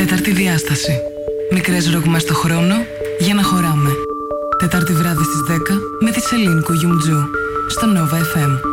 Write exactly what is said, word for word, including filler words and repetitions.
Τέταρτη διάσταση. Μικρές ροκ μες στο χρόνο για να χωράμε. Τετάρτη βράδυ στις δέκα με τη Σελήνη Κουγιουμτζού στο Nova εφ εμ.